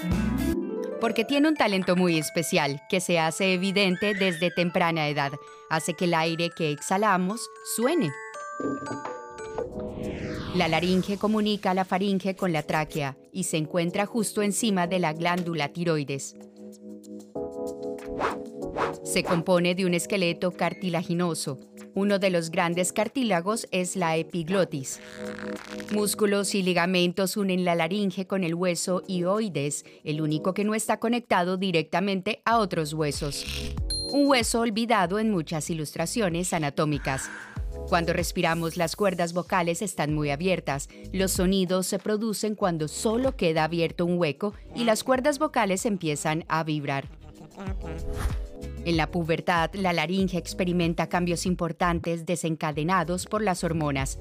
Porque tiene un talento muy especial que se hace evidente desde temprana edad. Hace que el aire que exhalamos suene. La laringe comunica a la faringe con la tráquea y se encuentra justo encima de la glándula tiroides. Se compone de un esqueleto cartilaginoso. Uno de los grandes cartílagos es la epiglotis. Músculos y ligamentos unen la laringe con el hueso hioides, el único que no está conectado directamente a otros huesos. Un hueso olvidado en muchas ilustraciones anatómicas. Cuando respiramos, las cuerdas vocales están muy abiertas. Los sonidos se producen cuando solo queda abierto un hueco y las cuerdas vocales empiezan a vibrar. En la pubertad, la laringe experimenta cambios importantes desencadenados por las hormonas.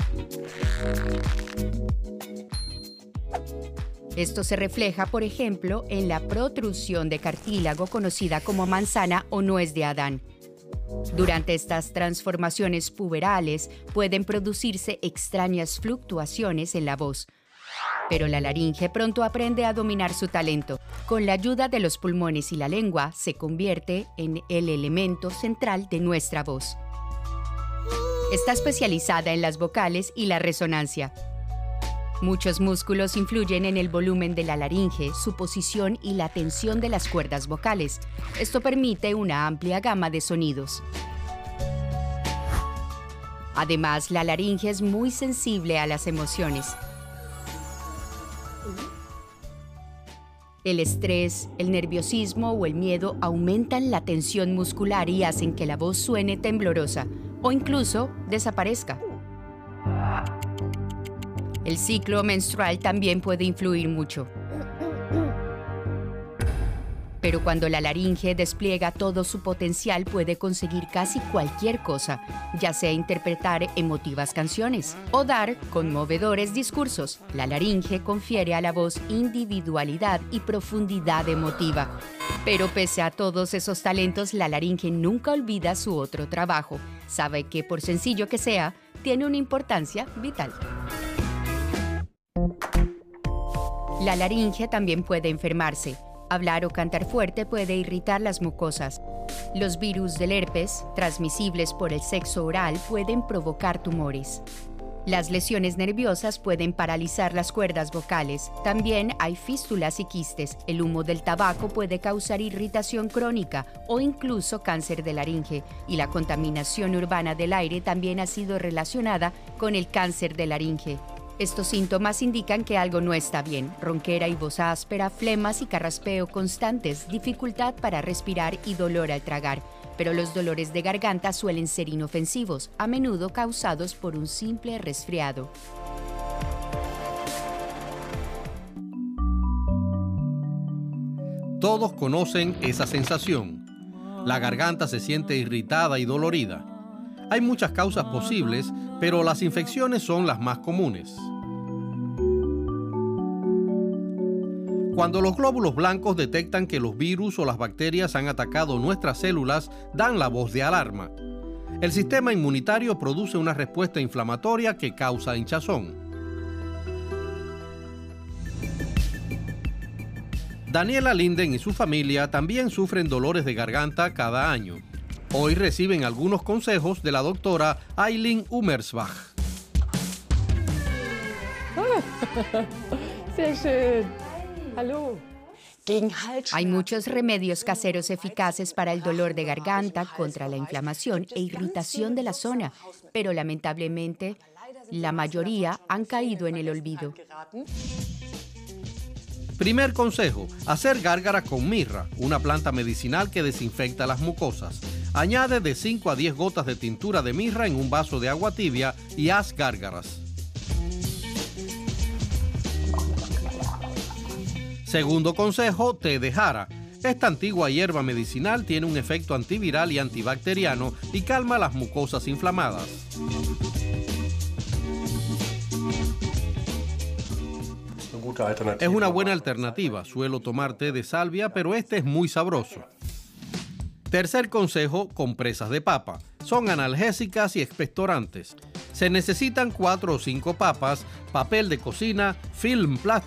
Esto se refleja, por ejemplo, en la protrusión de cartílago conocida como manzana o nuez de Adán. Durante estas transformaciones puberales pueden producirse extrañas fluctuaciones en la voz. Pero la laringe pronto aprende a dominar su talento. Con la ayuda de los pulmones y la lengua, se convierte en el elemento central de nuestra voz. Está especializada en las vocales y la resonancia. Muchos músculos influyen en el volumen de la laringe, su posición y la tensión de las cuerdas vocales. Esto permite una amplia gama de sonidos. Además, la laringe es muy sensible a las emociones. El estrés, el nerviosismo o el miedo aumentan la tensión muscular y hacen que la voz suene temblorosa o incluso desaparezca. El ciclo menstrual también puede influir mucho. Pero cuando la laringe despliega todo su potencial, puede conseguir casi cualquier cosa, ya sea interpretar emotivas canciones o dar conmovedores discursos. La laringe confiere a la voz individualidad y profundidad emotiva. Pero pese a todos esos talentos, la laringe nunca olvida su otro trabajo. Sabe que, por sencillo que sea, tiene una importancia vital. La laringe también puede enfermarse. Hablar o cantar fuerte puede irritar las mucosas. Los virus del herpes, transmisibles por el sexo oral, pueden provocar tumores. Las lesiones nerviosas pueden paralizar las cuerdas vocales. También hay fístulas y quistes. El humo del tabaco puede causar irritación crónica o incluso cáncer de laringe. Y la contaminación urbana del aire también ha sido relacionada con el cáncer de laringe. Estos síntomas indican que algo no está bien: ronquera y voz áspera, flemas y carraspeo constantes, dificultad para respirar y dolor al tragar. Pero los dolores de garganta suelen ser inofensivos, a menudo causados por un simple resfriado. Todos conocen esa sensación. La garganta se siente irritada y dolorida. Hay muchas causas posibles, pero las infecciones son las más comunes. Cuando los glóbulos blancos detectan que los virus o las bacterias han atacado nuestras células, dan la voz de alarma. El sistema inmunitario produce una respuesta inflamatoria que causa hinchazón. Daniela Linden y su familia también sufren dolores de garganta cada año. Hoy reciben algunos consejos de la doctora Eileen Ummersbach. Sehr schön. Hallo. Hay muchos remedios caseros eficaces para el dolor de garganta, contra la inflamación e irritación de la zona, pero lamentablemente la mayoría han caído en el olvido. Primer consejo: hacer gárgaras con mirra, una planta medicinal que desinfecta las mucosas. Añade de 5 a 10 gotas de tintura de mirra en un vaso de agua tibia y haz gárgaras. Segundo consejo: té de jara. Esta antigua hierba medicinal tiene un efecto antiviral y antibacteriano y calma las mucosas inflamadas. Es una buena alternativa. Suelo tomar té de salvia, pero este es muy sabroso. Tercer consejo: compresas de papa. Son analgésicas y expectorantes. Se necesitan 4 o 5 papas, papel de cocina, film plástico